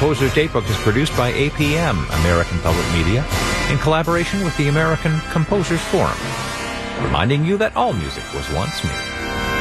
Composer's Datebook is produced by APM, American Public Media, in collaboration with the American Composers Forum, reminding you that all music was once me.